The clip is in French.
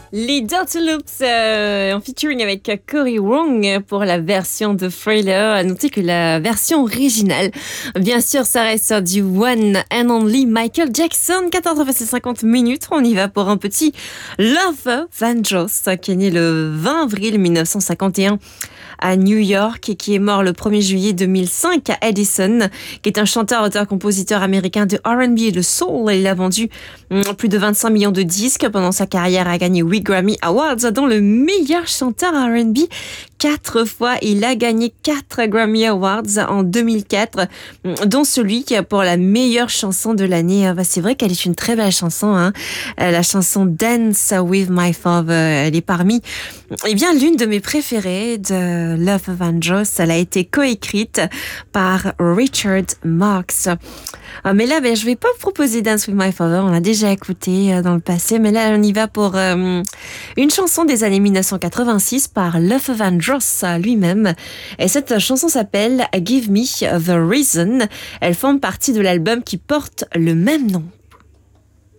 Les Dirty Loops en featuring avec Cory Wong pour la version de Thriller. À noter que la version originale, bien sûr, ça reste du One and Only Michael Jackson. 14h50 minutes. On y va pour un petit Love Vandross qui est né le 20 avril 1951 à New York et qui est mort le 1er juillet 2005 à Edison, qui est un chanteur, auteur, compositeur américain de R&B et de soul. Il a vendu plus de 25 millions de disques pendant sa carrière, a gagné 8 Grammy Awards, dont le meilleur chanteur R&B 4 fois. Il a gagné 4 Grammy Awards en 2004, dont celui qui a pour la meilleure chanson de l'année. C'est vrai qu'elle est une très belle chanson, hein. La chanson Dance with My Father, elle est parmi l'une de mes préférées de Love Vandross. Elle a été coécrite par Richard Marx. Mais là, je vais pas vous proposer Dance with My Father, on l'a déjà écouté dans le passé, mais là, on y va pour une chanson des années 1986 par Love Vandross lui-même. Et cette chanson s'appelle Give Me the Reason. Elle forme partie de l'album qui porte le même nom.